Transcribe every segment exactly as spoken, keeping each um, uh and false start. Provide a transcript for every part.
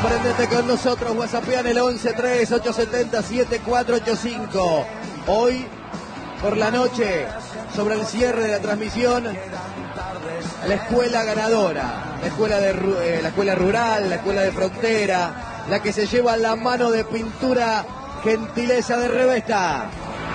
Prendete con nosotros, WhatsAppean el once tres ocho siete cero siete cuatro ocho cinco. Hoy, por la noche, sobre el cierre de la transmisión, la escuela ganadora, la escuela, de, eh, la escuela rural, la escuela de frontera, la que se lleva la mano de pintura Gentileza de Revesta.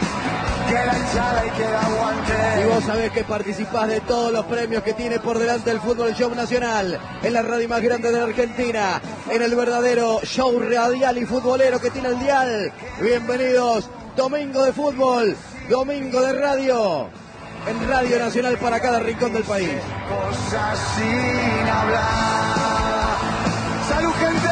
Y vos sabés que participás de todos los premios que tiene por delante el Fútbol Show Nacional, en la radio más grande de la Argentina, en el verdadero show radial y futbolero que tiene el dial. Bienvenidos, domingo de fútbol, domingo de radio, en Radio Nacional para cada rincón del país. Cosas sin hablar. ¡Salud, gente!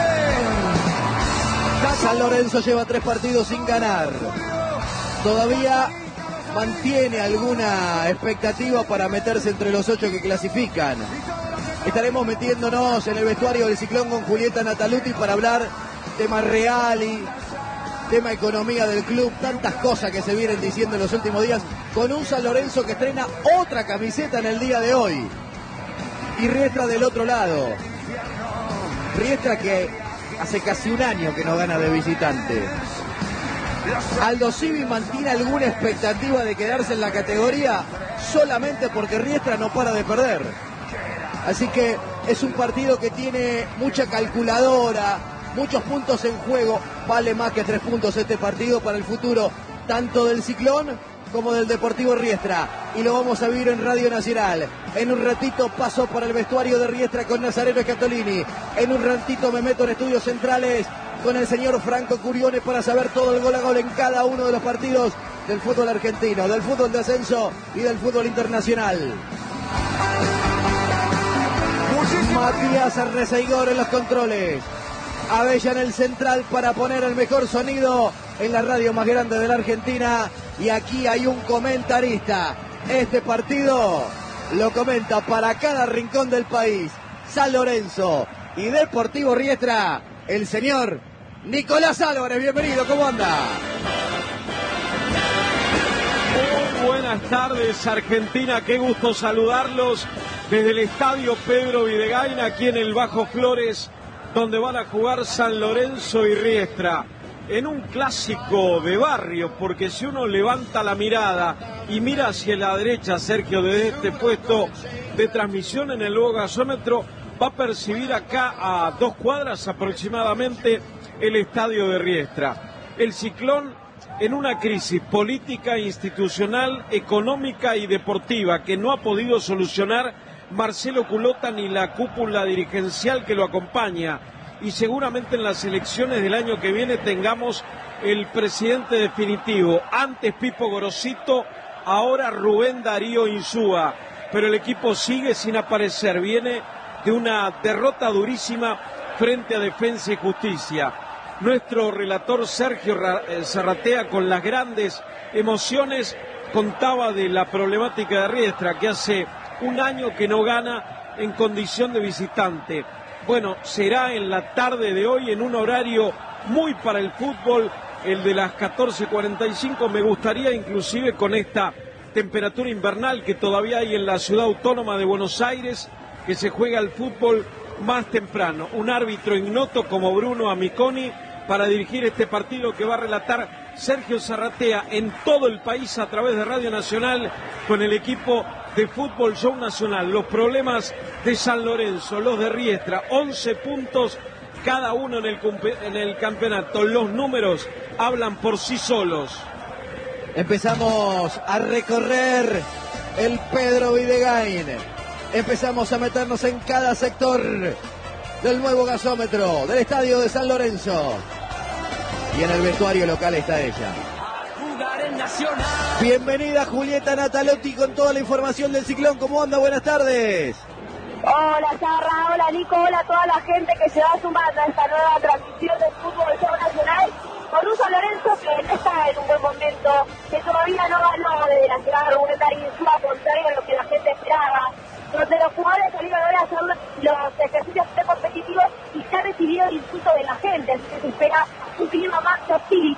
San Lorenzo lleva tres partidos sin ganar. Todavía mantiene alguna expectativa para meterse entre los ocho que clasifican. Estaremos metiéndonos en el vestuario del Ciclón con Julieta Nataluti para hablar tema reali, tema economía del club, tantas cosas que se vienen diciendo en los últimos días, con un San Lorenzo que estrena otra camiseta en el día de hoy. Y Riestra del otro lado. Riestra que hace casi un año que no gana de visitante. Aldo Civi mantiene alguna expectativa de quedarse en la categoría solamente porque Riestra no para de perder. Así que es un partido que tiene mucha calculadora, muchos puntos en juego. Vale más que tres puntos este partido para el futuro, tanto del Ciclón como del Deportivo Riestra. Y lo vamos a vivir en Radio Nacional. En un ratito paso por el vestuario de Riestra con Nazareno Scatolini. En un ratito me meto en estudios centrales con el señor Franco Curione para saber todo el gol a gol en cada uno de los partidos del fútbol argentino, del fútbol de ascenso y del fútbol internacional. Matías Arrezaigor en los controles. Abella en el central para poner el mejor sonido en la radio más grande de la Argentina. Y aquí hay un comentarista. Este partido lo comenta para cada rincón del país. San Lorenzo y Deportivo Riestra, el señor Nicolás Álvarez. Bienvenido, ¿cómo anda? Muy buenas tardes, Argentina. Qué gusto saludarlos desde el estadio Pedro Videgain, aquí en el Bajo Flores, donde van a jugar San Lorenzo y Riestra, en un clásico de barrio, porque si uno levanta la mirada y mira hacia la derecha, Sergio, desde este puesto de transmisión en el nuevo gasómetro, va a percibir acá a dos cuadras aproximadamente el estadio de Riestra. El Ciclón en una crisis política, institucional, económica y deportiva que no ha podido solucionar Marcelo Culota ni la cúpula dirigencial que lo acompaña. Y seguramente en las elecciones del año que viene tengamos el presidente definitivo. Antes Pipo Gorosito, ahora Rubén Darío Insúa. Pero el equipo sigue sin aparecer. Viene de una derrota durísima frente a Defensa y Justicia. Nuestro relator Sergio Zarratea, con las grandes emociones, contaba de la problemática de Riestra, que hace un año que no gana en condición de visitante. Bueno, será en la tarde de hoy, en un horario muy para el fútbol, el de las catorce cuarenta y cinco. Me gustaría, inclusive con esta temperatura invernal que todavía hay en la ciudad autónoma de Buenos Aires, que se juega el fútbol más temprano. Un árbitro ignoto como Bruno Amiconi para dirigir este partido que va a relatar Sergio Zarratea en todo el país a través de Radio Nacional con el equipo de Fútbol Show Nacional. Los problemas de San Lorenzo, los de Riestra, once puntos cada uno en el, en el campeonato. Los números hablan por sí solos. Empezamos a recorrer el Pedro Videgain. Empezamos a meternos en cada sector del nuevo gasómetro del estadio de San Lorenzo. Y en el vestuario local está ella. Bienvenida Julieta Natalotti con toda la información del Ciclón. ¿Cómo anda? Buenas tardes. Hola Sarra, hola Nico, hola a toda la gente que se va sumando a esta nueva transmisión del Fútbol Show Nacional. Con un San Lorenzo que no está en un buen momento, que todavía no ganó desde la llegada de Rubén Darío Insúa, contrario a lo que la gente esperaba, donde los jugadores salieron ahora a hacer los ejercicios competitivos y se ha recibido el insulto de la gente, así que se espera un clima más hostil